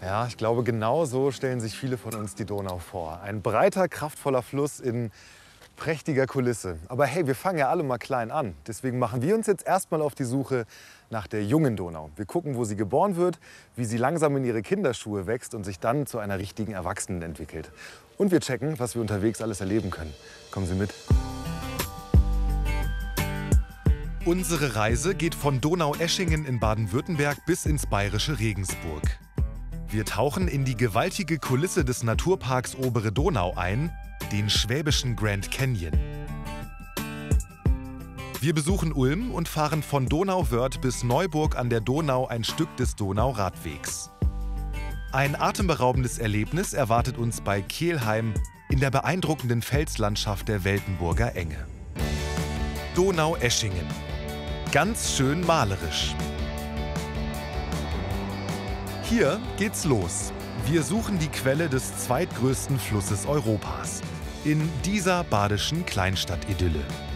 Ja, ich glaube, genau so stellen sich viele von uns die Donau vor. Ein breiter, kraftvoller Fluss in prächtiger Kulisse. Aber hey, wir fangen ja alle mal klein an. Deswegen machen wir uns jetzt erstmal auf die Suche nach der jungen Donau. Wir gucken, wo sie geboren wird, wie sie langsam in ihre Kinderschuhe wächst und sich dann zu einer richtigen Erwachsenen entwickelt. Und wir checken, was wir unterwegs alles erleben können. Kommen Sie mit. Unsere Reise geht von Donaueschingen in Baden-Württemberg bis ins bayerische Regensburg. Wir tauchen in die gewaltige Kulisse des Naturparks Obere Donau ein, den schwäbischen Grand Canyon. Wir besuchen Ulm und fahren von Donauwörth bis Neuburg an der Donau ein Stück des Donauradwegs. Ein atemberaubendes Erlebnis erwartet uns bei Kelheim in der beeindruckenden Felslandschaft der Weltenburger Enge. Donaueschingen. Ganz schön malerisch. Hier geht's los. Wir suchen die Quelle des zweitgrößten Flusses Europas. In dieser badischen Kleinstadt-Idylle.